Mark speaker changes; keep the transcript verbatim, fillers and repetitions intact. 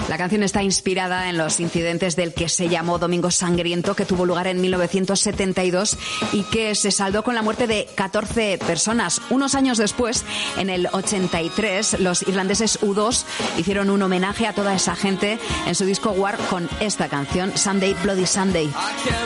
Speaker 1: La canción está inspirada en los incidentes del que se llamó Domingo Sangriento, que tuvo lugar en mil novecientos setenta y dos y que se saldó con la muerte de catorce personas. Unos años después, en el ochenta y tres, los irlandeses U dos hicieron un homenaje a toda esa gente en su disco War con esta canción, Sunday Bloody Sunday.